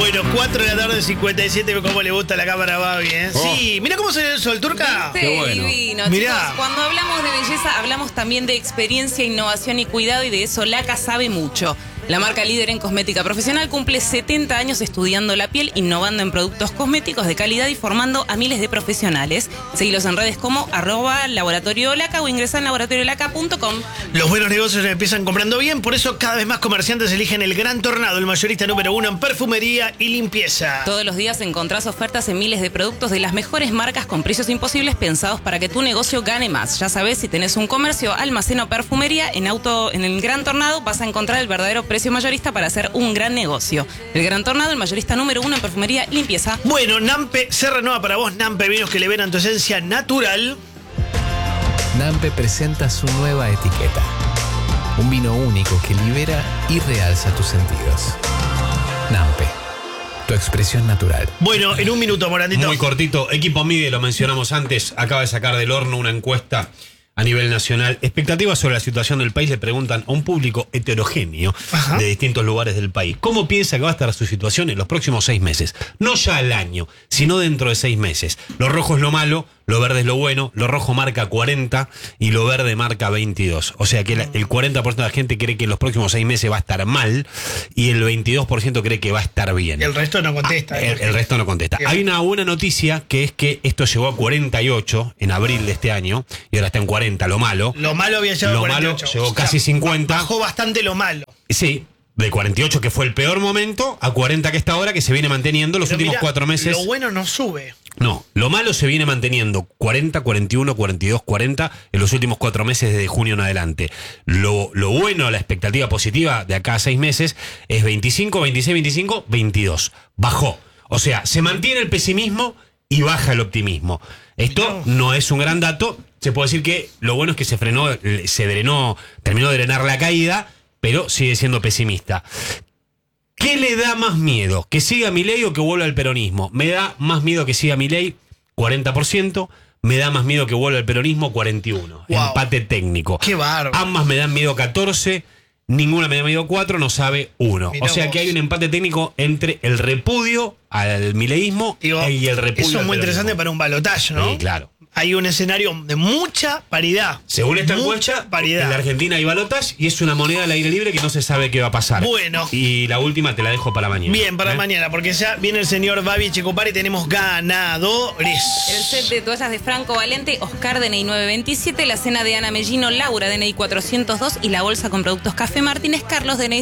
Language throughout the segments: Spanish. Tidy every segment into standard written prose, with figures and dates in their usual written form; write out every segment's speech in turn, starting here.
Bueno, 4 de la tarde, 57, cómo le gusta la cámara, Babi, ¿eh? Oh. Sí, mira cómo se ve el sol, Turca. Sí, Qué bueno. divino. Mirá. Chicos, cuando hablamos de belleza, hablamos también de experiencia, innovación y cuidado, y de eso Laca sabe mucho. La marca líder en cosmética profesional cumple 70 años estudiando la piel, innovando en productos cosméticos de calidad y formando a miles de profesionales. Seguilos en redes como @laboratoriolaca o ingresá en laboratoriolaca.com. Los buenos negocios empiezan comprando bien, por eso cada vez más comerciantes eligen el Gran Tornado, el mayorista número 1 en perfumería y limpieza. Todos los días encontrás ofertas en miles de productos de las mejores marcas con precios imposibles pensados para que tu negocio gane más. Ya sabés, si tenés un comercio, almacén o perfumería, en el Gran Tornado vas a encontrar el verdadero precio mayorista para hacer un gran negocio. El Gran Tornado, el mayorista número 1 en perfumería y limpieza. Bueno, Nampe se renueva para vos, Nampe, vinos que le ven a tu esencia natural. Nampe presenta su nueva etiqueta. Un vino único que libera y realza tus sentidos. Nampe, tu expresión natural. Bueno, en un minuto, Morandito. Muy cortito. Equipo Mide, lo mencionamos antes, acaba de sacar del horno una encuesta a nivel nacional. Expectativas sobre la situación del país. Le preguntan a un público heterogéneo de distintos lugares del país. ¿Cómo piensa que va a estar su situación en los próximos 6 meses? No ya al año, sino dentro de 6 meses. Lo rojo es lo malo, lo verde es lo bueno. Lo rojo marca 40 y lo verde marca 22. O sea que el 40% de la gente cree que en los próximos 6 meses va a estar mal y el 22% cree que va a estar bien. El resto no contesta. El resto no contesta. Bien. Hay una buena noticia, que es que esto llegó a 48 en abril de este año y ahora está en 40, lo malo. Lo malo había llegado Lo a 48. malo llegó casi 50. Bajó bastante lo malo. Sí, de 48 que fue el peor momento a 40 que está ahora, que se viene manteniendo los Pero últimos mirá, 4 meses. Lo bueno no sube. No, lo malo se viene manteniendo 40, 41, 42, 40 en los últimos 4 meses desde junio en adelante. Lo bueno, la expectativa positiva de acá a 6 meses es 25, 26, 25, 22. Bajó. O sea, se mantiene el pesimismo y baja el optimismo. Esto no es un gran dato. Se puede decir que lo bueno es que se frenó, terminó de drenar la caída, pero sigue siendo pesimista. ¿Qué le da más miedo? ¿Que siga Milei o que vuelva al peronismo? Me da más miedo que siga Milei, 40%. Me da más miedo que vuelva al peronismo, 41%. Wow. Empate técnico. Qué bárbaro. Ambas me dan miedo, 14%. Ninguna me da miedo, 4%. No sabe 1%. Mirá O sea vos. que hay un empate técnico entre el repudio al mileísmo Digo, y el repudio eso es al muy peronismo. interesante para un balotaje, ¿no? Sí, claro. Hay un escenario de mucha paridad. Según esta mucha encuesta, paridad. en la Argentina hay balotas y es una moneda al aire libre que no se sabe qué va a pasar. Bueno. Y la última te la dejo para mañana. Bien, para ¿Eh? mañana, porque ya viene el señor Babi Checopar y tenemos ganadores. El set de toallas de Franco Valente, Oscar DNI 927, la cena de Ana Mellino, Laura DNI 402 y la bolsa con productos Café Martínez, Carlos DNI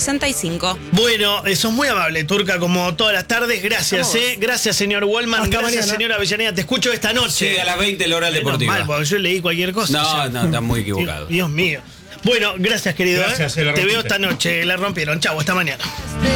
165. Bueno, sos muy amable, Turca, como todas las tardes. Gracias, Vamos. Gracias, señor Wallman. Hasta Gracias, mañana. señora Avellaneda. Te escucho esta noche. Sí, a las 20 la hora Menos deportiva. mal, porque yo leí cualquier cosa. No, está muy equivocado. Dios mío. Bueno, gracias, querido. Gracias, ¿eh? la Te veo rompiste. esta noche. La rompieron. Chau, hasta mañana.